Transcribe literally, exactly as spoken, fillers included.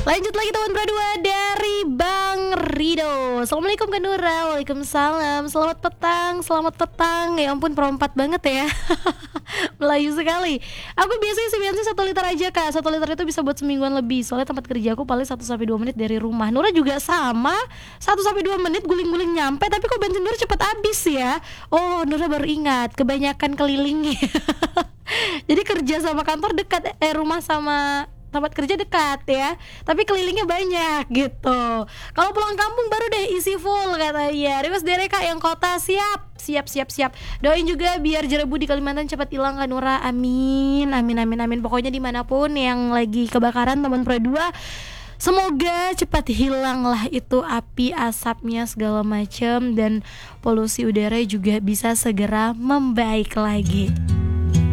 Lanjut lagi teman berdua dari Bang Rido. Assalamualaikum Kak Nura. Waalaikumsalam. Selamat petang, selamat petang. Ya ampun perempat banget ya. Melayu sekali. Aku biasanya sih bensin satu liter aja Kak. Satu liter itu bisa buat semingguan lebih. Soalnya tempat kerja aku paling satu sampai dua menit dari rumah. Nura juga sama, satu sampai dua menit guling-guling nyampe. Tapi kok bensin Nura cepat habis ya. Oh Nura baru ingat, kebanyakan kelilingnya. Jadi kerja sama kantor dekat, eh rumah sama tempat kerja dekat ya, tapi kelilingnya banyak gitu. Kalau pulang kampung baru deh isi full katanya. Request dari Kak yang kota, siap, siap, siap, siap. Doain juga biar jerebu di Kalimantan cepat hilang Kak Nura. Amin, amin, amin, amin. Pokoknya dimanapun yang lagi kebakaran teman Pro dua, semoga cepat hilang lah itu api, asapnya segala macam, dan polusi udara juga bisa segera membaik lagi.